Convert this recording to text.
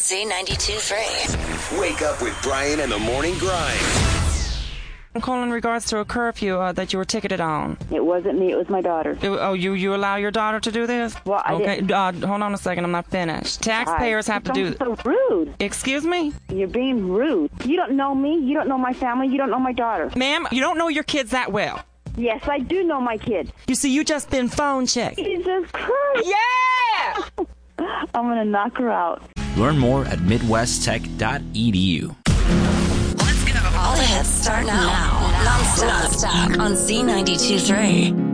Z92.3. Wake up with Brian and the Morning Grind. I'm calling in regards to a curfew that you were ticketed on. It wasn't me, it was my daughter. You allow your daughter to do this? Well, I okay, didn't. hold on a second, I'm not finished. Taxpayers have to do this. You're so rude. Excuse me? You're being rude. You don't know me, you don't know my family, you don't know my daughter. Ma'am, you don't know your kids that well. Yes, I do know my kid. You see, you just been phone checked. Jesus Christ. Yeah! I'm going to knock her out. Learn more at midwesttech.edu. Let's go. All the hits start now. Non-stop on Z92.3.